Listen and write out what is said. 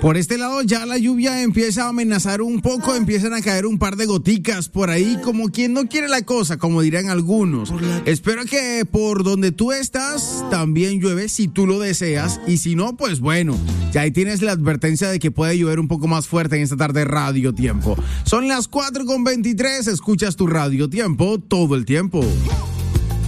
Por este lado ya la lluvia empieza a amenazar un poco, empiezan a caer un par de goticas por ahí, como quien no quiere la cosa, como dirán algunos. Espero que por donde tú estás también llueve si tú lo deseas, y si no, pues bueno, ya ahí tienes la advertencia de que puede llover un poco más fuerte en esta tarde Radio Tiempo. Son las 4:23, escuchas tu Radio Tiempo todo el tiempo.